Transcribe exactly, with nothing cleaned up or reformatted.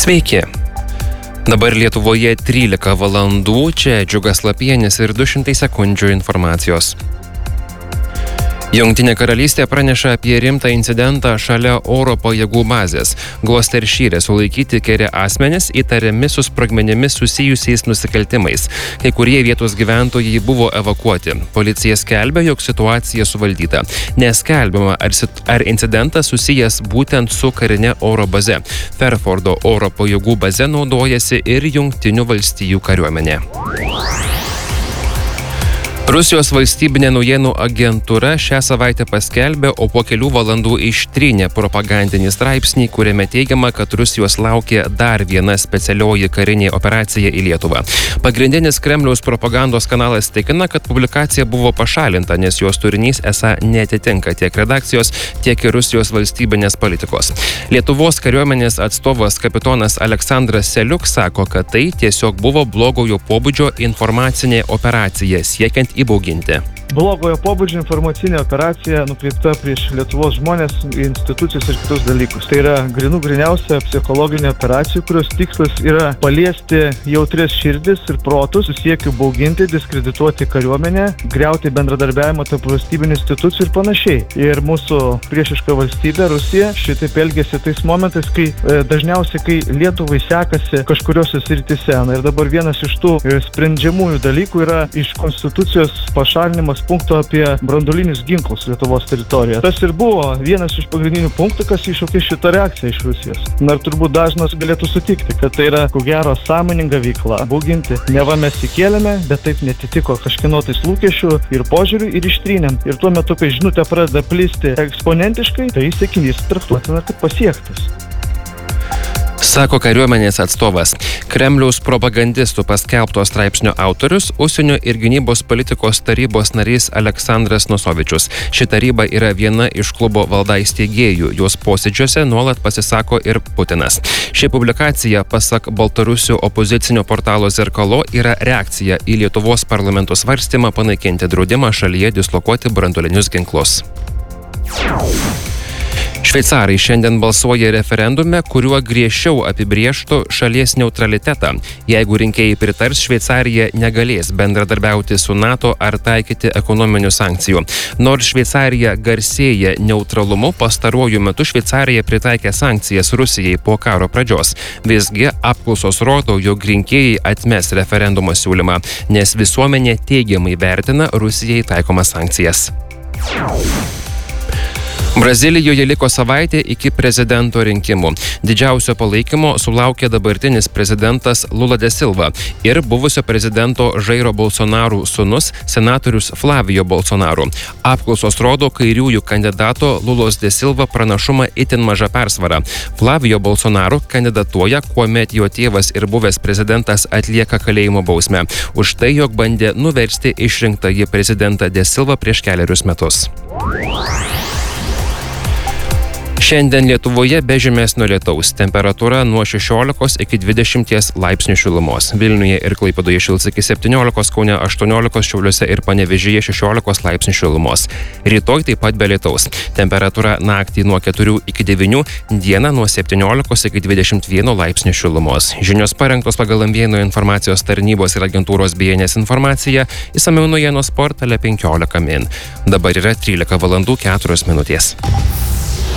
Sveiki. Dabar Lietuvoje trylika valandų, čia Džiugas Lapienis ir du šimtai sekundžių informacijos. Jungtinė karalystė praneša apie rimtą incidentą šalia oro pajėgų bazės. Gloucestershire sulaikyti keli asmenys įtariami su sprogmenimis susijusiais nusikaltimais. Kai kurie vietos gyventojai buvo evakuoti. Policija skelbia, jog situacija suvaldyta. Neskelbiama, ar, ar incidentas susijęs būtent su karinė oro baze. Fairfordo oro pajėgų baze naudojasi ir Jungtinių valstijų kariuomenė. Rusijos valstybinė naujienų agentūra šią savaitę paskelbė, o po kelių valandų ištrynė propagandinį straipsnį, kuriame teigiama, kad Rusijos laukia dar viena specialioji karinė operacija į Lietuvą. Pagrindinis Kremliaus propagandos kanalas tikina, kad publikacija buvo pašalinta, nes jos turinys esą neatitinka tiek redakcijos, tiek ir Rusijos valstybinės politikos. Lietuvos kariuomenės atstovas kapitonas Aleksandras Seliuk sako, kad tai tiesiog buvo blogojo pobūdžio informacinė operacija siekiant įbauginti. Blogojo pobūdžio informacinė operacija nukreipta prieš Lietuvos žmonės, institucijas ir kitus dalykus. Tai yra grinų griniausia psichologinė operacija, kurios tikslas yra paliesti jautrias širdis ir protus, su siekiu bauginti, diskredituoti kariuomenę, griauti bendradarbiavimą tarp valstybinių institucijų ir panašiai. Ir mūsų priešiška valstybė, Rusija, šitaip elgėsi tais momentais, kai e, dažniausiai, kai Lietuvai sekasi kažkuriuose srityse. Na ir dabar vienas iš tų e, sprendžiamųjų dalykų yra iš konstitucijos pašalinimas punkto apie branduolinius ginklus Lietuvos teritorijoje. Tas ir buvo vienas iš pagrindinių punktų, kas iššaukė šitą reakciją iš Rusijos. Na ir turbūt dažnas galėtų sutikti, kad tai yra, ko gero, sąmoninga veikla. Bauginti. Neva mes įkėlėme, bet taip netitiko kažkieno tais lūkesčių ir požiūrių ir ištrynėm. Ir tuo metu, kai žinutė pradeda plisti eksponentiškai, tai sakinys traktuotina kaip pasiektas. Sako kariuomenės atstovas. Kremliaus propagandistų paskelbto straipsnio autorius, Užsienio ir gynybos politikos tarybos narys Aleksandras Nosovičius. Ši taryba yra viena iš klubo Valdai steigėjų. Jos posėdžiuose nuolat pasisako ir Putinas. Ši publikacija, pasak Baltarusių opozicinio portalo Zerkalo, yra reakcija į Lietuvos parlamento svarstymą panaikinti draudimą šalyje dislokuoti branduolinius ginklus. Šveicarai šiandien balsuoja referendume, kuriuo griežčiau apibrėžtų šalies neutralitetą. Jeigu rinkėjai pritars, Šveicarija negalės bendradarbiauti su NATO ar taikyti ekonominių sankcijų. Nors Šveicarija garsėja neutralumu, pastaruoju metu Šveicarija pritaikė sankcijas Rusijai po karo pradžios. Visgi apklausos rodo, jog rinkėjai atmes referendumo siūlymą, nes visuomenė teigiamai vertina Rusijai taikomas sankcijas. Brazilijoje liko savaitė iki prezidento rinkimų. Didžiausio palaikymo sulaukė dabartinis prezidentas Lula da Silva ir buvusio prezidento Jairo Bolsonaro sūnus senatorius Flavio Bolsonaro. Apklausos rodo kairiųjų kandidato Lulos da Silva pranašumą itin maža persvara. Flavio Bolsonaro kandidatuoja, kuomet jo tėvas ir buvęs prezidentas atlieka kalėjimo bausmę už tai, jog bandė nuversti išrinktąjį prezidentą da Silva prieš kelerius metus. Šiandien Lietuvoje be žymesnio lietaus. Temperatūra nuo šešiolikos iki dvidešimties laipsnių šilumos. Vilniuje ir Klaipėdoje šils iki septyniolikos, Kaune aštuoniolikos, Šiauliuose ir Panevėžyje šešiolikos laipsnių šilumos. Rytoj taip pat be lietaus. Temperatūra naktį nuo keturių iki devynių, dieną nuo septyniolikos iki dvidešimt vieno laipsnių šilumos. Žinios parengtos pagal M vieno informacijos tarnybos ir agentūros B N S informaciją, išsamiau naujienos portale penkiolika min. Dabar yra trylika valandų keturios minutės.